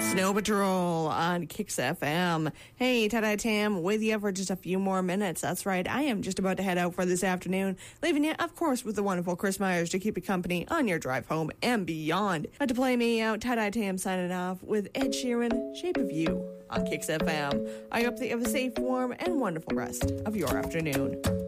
Snow Patrol on Kicks FM. Hey, Tie-Dye Tam with you for just a few more minutes. That's right, I am just about to head out for this afternoon, leaving you, of course, with the wonderful Chris Myers to keep you company on your drive home and beyond. But to play me out, Tie-Dye Tam signing off with Ed Sheeran, Shape of You on Kicks FM. I hope that you have a safe, warm, and wonderful rest of your afternoon.